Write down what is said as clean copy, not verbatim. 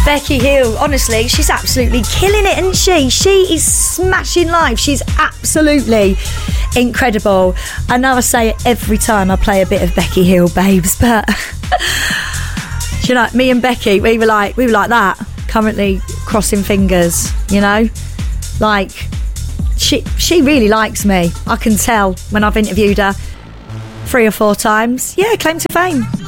Becky Hill, honestly, she's absolutely killing it, isn't she? She is smashing live. She's absolutely incredible. I know I say it every time I play a bit of Becky Hill, babes, but you know, me and Becky, we were like that, currently crossing fingers, you know? Like, she really likes me. I can tell when I've interviewed her 3 or 4 times. Yeah, claim to fame.